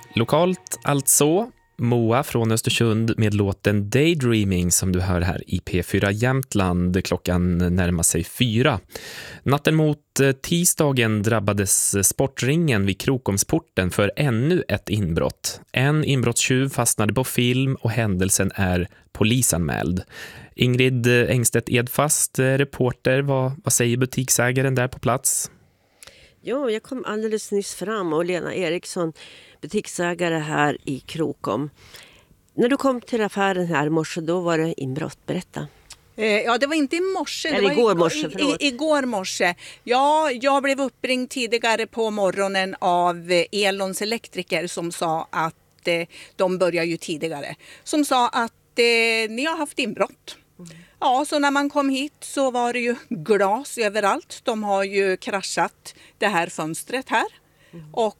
Lokalt alltså, Moa från Östersund med låten Daydreaming som du hör här i P4 Jämtland. Klockan närmar sig 4. Natten mot tisdagen drabbades Sportringen vid Krokomsporten för ännu ett inbrott. En inbrottstjuv fastnade på film och händelsen är polisanmäld. Ingrid Engstedt-Edfast, reporter, vad säger butiksägaren där på plats? Ja, jag kom alldeles nyss fram och Lena Eriksson, butiksägare här i Krokom. När du kom till affären här i morse, då var det inbrott. Berätta. Ja, det var inte i morse. Eller igår morse, förlåt. Igår morse. Ja, jag blev uppringd tidigare på morgonen av Elons elektriker som sa att de börjar ju tidigare. Som sa att ni har haft inbrott. Ja, så när man kom hit så var det ju glas överallt. De har ju kraschat det här fönstret här. Och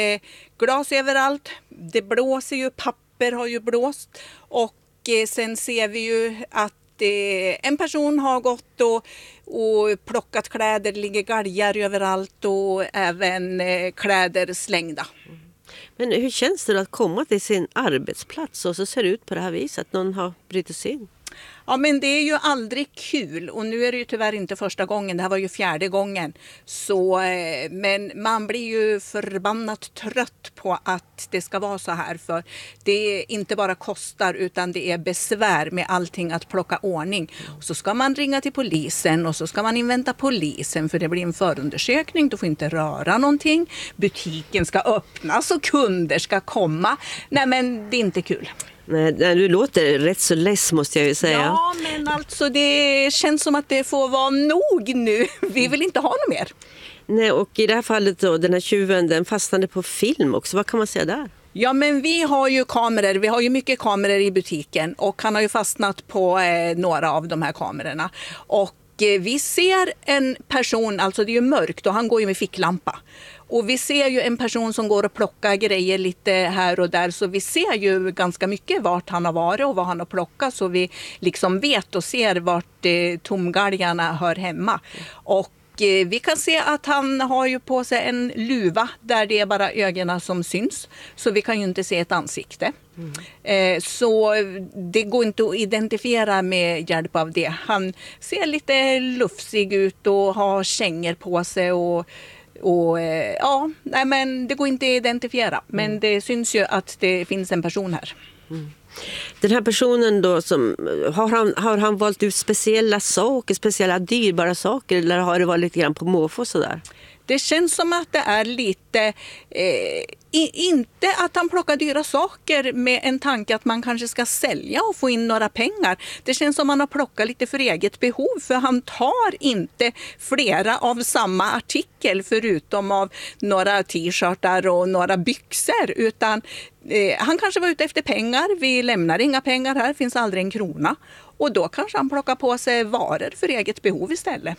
glas överallt. Det blåser ju, papper har ju blåst. Och sen ser vi ju att en person har gått och plockat kläder, det ligger galgar överallt och även kläder slängda. Men hur känns det att komma till sin arbetsplats och så ser det ut på det här viset? Någon har brutit sig in? Ja, men det är ju aldrig kul och nu är det ju tyvärr inte första gången, det här var ju 4:e gången. Så, men man blir ju förbannat trött på att det ska vara så här, för det inte bara kostar utan det är besvär med allting att plocka ordning. Och så ska man ringa till polisen och så ska man invänta polisen för det blir en förundersökning, du får inte röra någonting. Butiken ska öppnas och kunder ska komma. Nej, men det är inte kul. Nej, du låter rätt så less måste jag ju säga. Ja, men alltså det känns som att det får vara nog nu. Vi vill inte ha något mer. Nej, och i det här fallet då, den här tjuven, den fastnade på film också. Vad kan man säga där? Ja, men vi har ju kameror. Vi har ju mycket kameror i butiken och han har ju fastnat på några av de här kamerorna. Och vi ser en person, alltså det är ju mörkt och han går ju med ficklampa. Och vi ser ju en person som går och plockar grejer lite här och där. Så vi ser ju ganska mycket vart han har varit och vad han har plockat. Så vi liksom vet och ser vart tomgalgarna hör hemma. Och vi kan se att han har ju på sig en luva där det är bara ögonen som syns. Så vi kan ju inte se ett ansikte. Så det går inte att identifiera med hjälp av det. Han ser lite lufsig ut och har kängor på sig och ja, nej, men det går inte att identifiera. Men det syns ju att det finns en person här. Den här personen då, har han valt ut speciella saker, speciella dyrbara saker, eller har det varit lite grann på måfå sådär? Det känns som att det är lite, inte att han plockar dyra saker med en tanke att man kanske ska sälja och få in några pengar. Det känns som att han har plockat lite för eget behov, för han tar inte flera av samma artikel förutom av några t-shirtar och några byxor, utan han kanske var ute efter pengar. Vi lämnar inga pengar här, finns aldrig en krona. Och då kanske han plockar på sig varor för eget behov istället.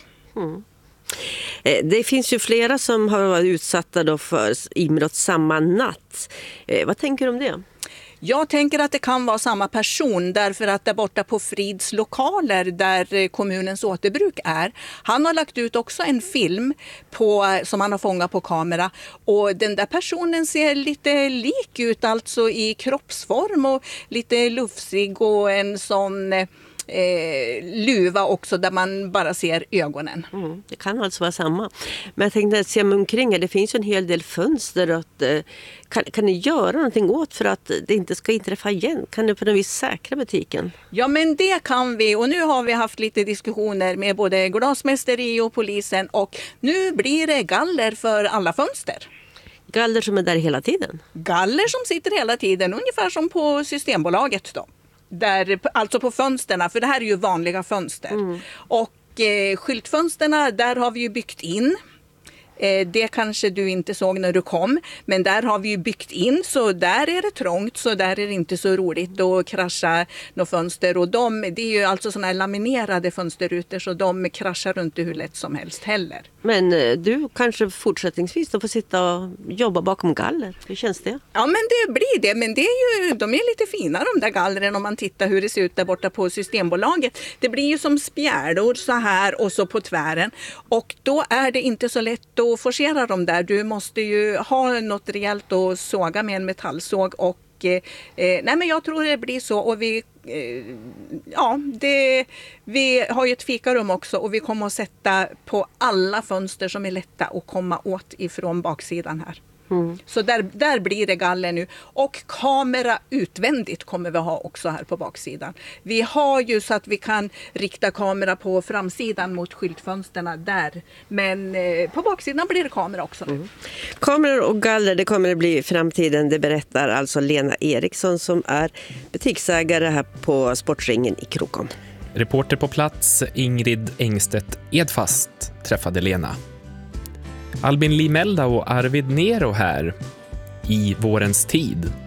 Det finns ju flera som har varit utsatta då för inbrott samma natt. Vad tänker du om det? Jag tänker att det kan vara samma person, därför att där borta på Frids lokaler där kommunens återbruk är. Han har lagt ut också en film som han har fångat på kamera. Och den där personen ser lite lik ut, alltså i kroppsform och lite lufsig och en sån luva också där man bara ser ögonen. Det kan alltså vara samma. Men jag tänkte att se mig omkring, det finns ju en hel del fönster. Kan ni göra någonting åt för att det inte ska inträffa igen? Kan ni på något vis säkra butiken? Ja, men det kan vi, och nu har vi haft lite diskussioner med både glasmästeri och polisen, och nu blir det galler för alla fönster. Galler som är där hela tiden? Galler som sitter hela tiden, ungefär som på Systembolaget då. Där, alltså på fönsterna, för det här är ju vanliga fönster. Och skyltfönsterna, där har vi ju byggt in. Det kanske du inte såg när du kom, men där har vi ju byggt in, så där är det trångt, så där är det inte så roligt att krascha några fönster. Och det är ju alltså såna här laminerade fönsterrutor, så de kraschar inte hur lätt som helst heller. Men du kanske fortsättningsvis får sitta och jobba bakom galler. Hur känns det? Ja, men det blir det. Men de är lite fina de där gallren om man tittar hur det ser ut där borta på Systembolaget. Det blir ju som spjärlor så här och så på tvären. Och då är det inte så lätt att att forcera dem där. Du måste ju ha något rejält att såga med en metallsåg och nej, men jag tror det blir så. Och vi har ju ett fikarum också och vi kommer att sätta på alla fönster som är lätta att komma åt ifrån baksidan här. Så där blir det galler nu. Och kamera utvändigt kommer vi ha också här på baksidan. Vi har ju så att vi kan rikta kamera på framsidan mot skyltfönsterna där. Men på baksidan blir det kamera också nu. Kameror och galler, det kommer att bli i framtiden. Det berättar alltså Lena Eriksson som är butiksägare här på Sportringen i Krokom. Reporter på plats Ingrid Engstedt Edfast träffade Lena. Albin Limelda och Arvid Nero här i Vårens tid.